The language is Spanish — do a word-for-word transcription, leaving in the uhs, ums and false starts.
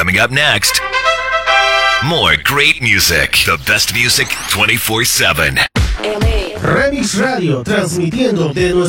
Coming up next, more great music. The best music twenty-four seven. Remix Radio, transmitiendo de nuestro